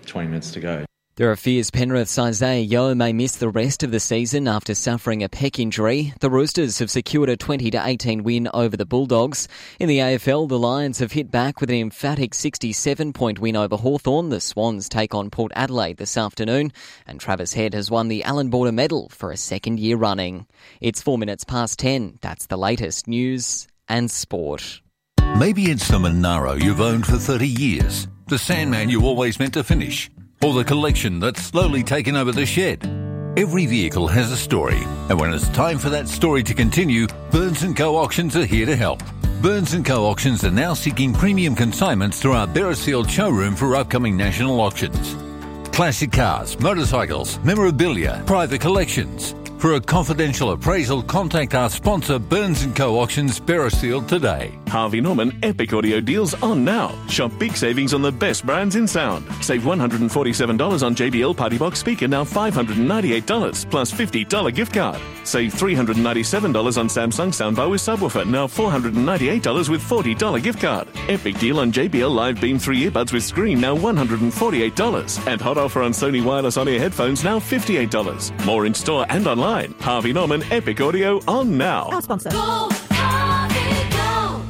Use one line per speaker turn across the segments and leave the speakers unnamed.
20 minutes to go.
There are fears Penrith's Isaiah Yeo may miss the rest of the season after suffering a pec injury. The Roosters have secured a 20-18 win over the Bulldogs. In the AFL, the Lions have hit back with an emphatic 67-point win over Hawthorn. The Swans take on Port Adelaide this afternoon. And Travis Head has won the Allan Border Medal for a second year running. It's 4 minutes past 10. That's the latest news and sport.
Maybe it's the Monaro you've owned for 30 years, the Sandman you always meant to finish, or the collection that's slowly taken over the shed. Every vehicle has a story, and when it's time for that story to continue, Burns & Co. Auctions are here to help. Burns & Co. Auctions are now seeking premium consignments through our Beresfield showroom for upcoming national auctions. Classic cars, motorcycles, memorabilia, private collections. For a confidential appraisal, contact our sponsor Burns & Co. Auctions Beresfield today.
Harvey Norman Epic Audio deals on now. Shop big savings on the best brands in sound. Save $147 on JBL Party Box speaker, now $598 plus $50 gift card. Save $397 on Samsung soundbar with subwoofer, now $498 with $40 gift card. Epic deal on JBL Live Beam 3 earbuds with screen, now $148. And hot offer on Sony wireless on-ear headphones, now $58. More in store and online. Harvey Norman Epic Audio on now.
Our sponsor.
Go, Harvey, go.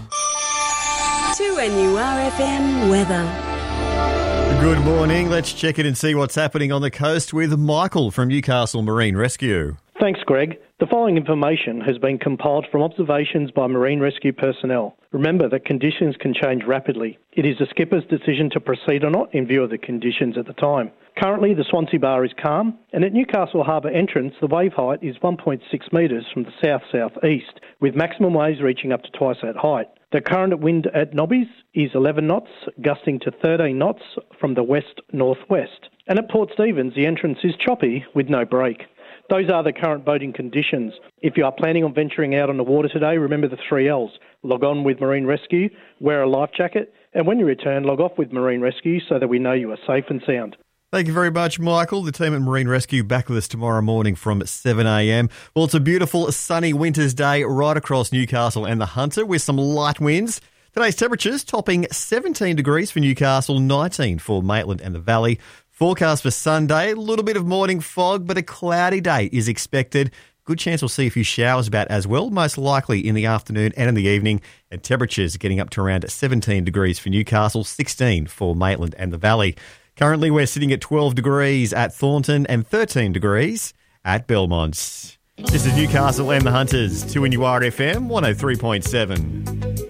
To NURFM weather.
Good morning. Let's check it and see what's happening on the coast with Michael from Newcastle Marine Rescue.
Thanks, Greg. The following information has been compiled from observations by marine rescue personnel. Remember that conditions can change rapidly. It is the skipper's decision to proceed or not in view of the conditions at the time. Currently, the Swansea Bar is calm, and at Newcastle Harbour entrance, the wave height is 1.6 metres from the south-southeast, with maximum waves reaching up to twice that height. The current wind at Nobbies is 11 knots, gusting to 13 knots from the west-northwest. And at Port Stephens, the entrance is choppy with no break. Those are the current boating conditions. If you are planning on venturing out on the water today, remember the 3 Ls. Log on with Marine Rescue, wear a life jacket, and when you return, log off with Marine Rescue so that we know you are safe and sound.
Thank you very much, Michael. The team at Marine Rescue back with us tomorrow morning from 7 a.m. Well, it's a beautiful sunny winter's day right across Newcastle and the Hunter with some light winds. Today's temperatures topping 17 degrees for Newcastle, 19 for Maitland and the Valley. Forecast for Sunday, a little bit of morning fog, but a cloudy day is expected. Good chance we'll see a few showers about as well, most likely in the afternoon and in the evening. And temperatures getting up to around 17 degrees for Newcastle, 16 for Maitland and the Valley. Currently, we're sitting at 12 degrees at Thornton and 13 degrees at Belmont. This is Newcastle and the Hunters, 2NURFM 103.7.